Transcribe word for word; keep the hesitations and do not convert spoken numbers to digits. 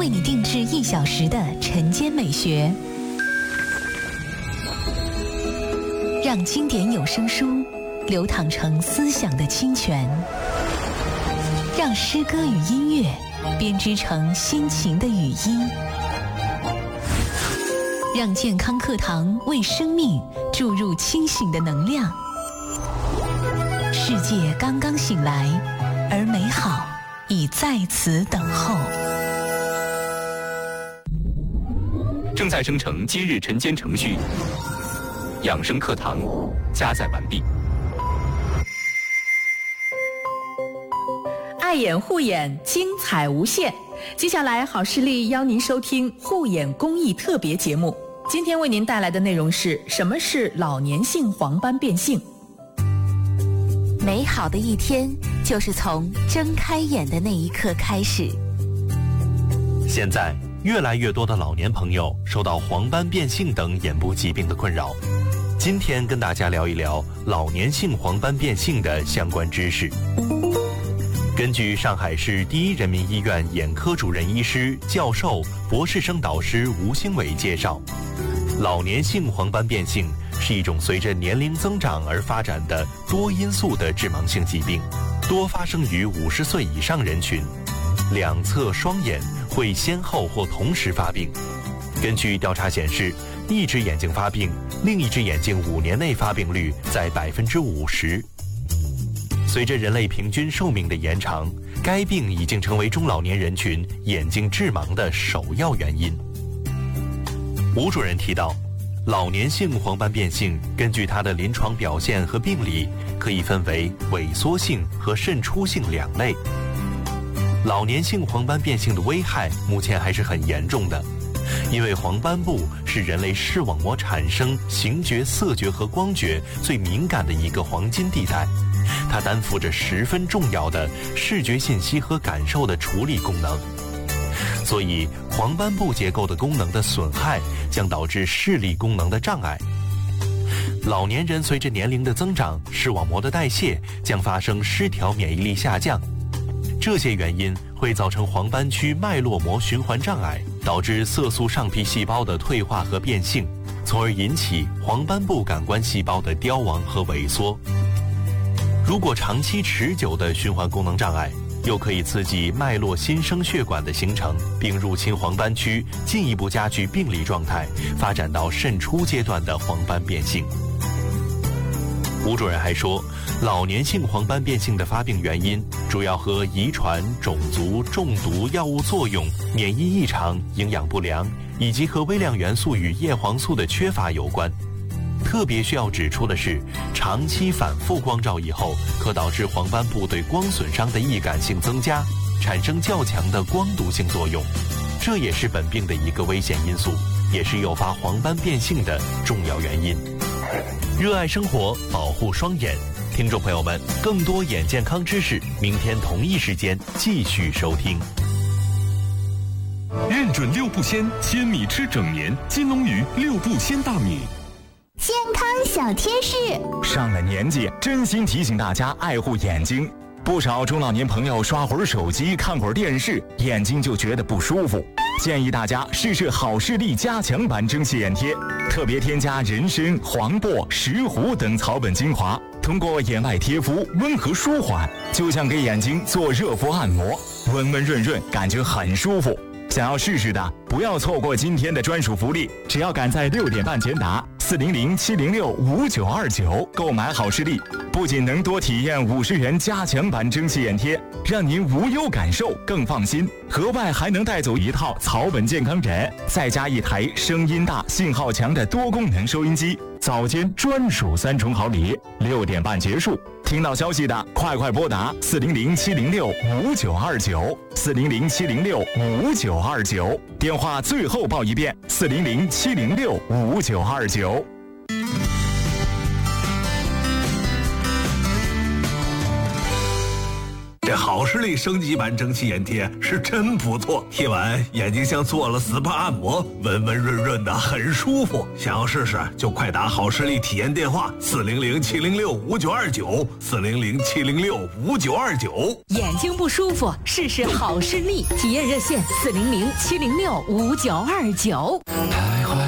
为你定制一小时的晨间美学，让经典有声书流淌成思想的清泉，让诗歌与音乐编织成心情的语音，让健康课堂为生命注入清醒的能量。世界刚刚醒来，而美好已在此等候。 正在生成今日晨间程序，养生课堂加载完毕。 爱眼护眼，精彩无限。接下来好视力邀您收听护眼公益特别节目，今天为您带来的内容是什么是老年性黄斑变性。 美好的一天就是从睁开眼的那一刻开始。 现在越来越多的老年朋友受到黄斑变性等眼部疾病的困扰，今天跟大家聊一聊老年性黄斑变性的相关知识。根据上海市第一人民医院眼科主任医师、教授、博士生导师吴兴伟介绍，老年性黄斑变性是一种随着年龄增长而发展的多因素的致盲性疾病，多发生于五十岁以上人群，两侧双眼会先后或同时发病。根据调查显示，一只眼睛发病，另一只眼睛五年内发病率在百分之五十。随着人类平均寿命的延长，该病已经成为中老年人群眼睛致盲的首要原因。吴主任提到，老年性黄斑变性根据它的临床表现和病理，可以分为萎缩性和渗出性两类。老年性黄斑变性的危害目前还是很严重的，因为黄斑部是人类视网膜产生形觉、色觉和光觉最敏感的一个黄金地带，它担负着十分重要的视觉信息和感受的处理功能。所以黄斑部结构的功能的损害将导致视力功能的障碍。老年人随着年龄的增长，视网膜的代谢将发生失调，免疫力下降，这些原因会造成黄斑区脉络膜循环障碍，导致色素上皮细胞的退化和变性，从而引起黄斑部感官细胞的凋亡和萎缩。如果长期持久的循环功能障碍，又可以刺激脉络新生血管的形成，并入侵黄斑区，进一步加剧病理状态，发展到渗出阶段的黄斑变性。吴主任还说，老年性黄斑变性的发病原因主要和遗传、种族、中毒、药物作用、免疫异常、营养不良以及和微量元素与叶黄素的缺乏有关。特别需要指出的是，长期反复光照以后，可导致黄斑部对光损伤的易感性增加，产生较强的光毒性作用，这也是本病的一个危险因素，也是诱发黄斑变性的重要原因。热爱生活，保护双眼，听众朋友们，更多眼健康知识，明天同一时间继续收听。 认准六步鲜，千米吃整年，金龙鱼六步鲜大米。 健康小贴士， 上了年纪，真心提醒大家爱护眼睛。不少中老年朋友刷会儿手机、看会儿电视，眼睛就觉得不舒服。建议大家试试好视力加强版蒸汽眼贴，特别添加人参、黄柏、石斛等草本精华，通过眼外贴敷温和舒缓，就像给眼睛做热敷按摩，温温润润，感觉很舒服。想要试试的，不要错过今天的专属福利，只要赶在六点半前打四零零七零六五九二九购买好视力，不仅能多体验五十元加强版蒸汽眼贴，让您无忧感受更放心，额外还能带走一套草本健康枕，再加一台声音大、信号强的多功能收音机，早间专属三重好礼。六点半结束，听到消息的快快拨打四零零七零六五九二九四零零七零六五九二九，电话最后报一遍四零零七零六五九二九。 这这好视力升级版蒸汽眼贴是真不错，贴完眼睛像做了 S P A 按摩，温温润润的，很舒服。想要试试就快打好视力体验电话四零零七零六五九二九四零零七零六五九二九。 眼睛不舒服，试试好视力体验热线四零零七零六五九二九。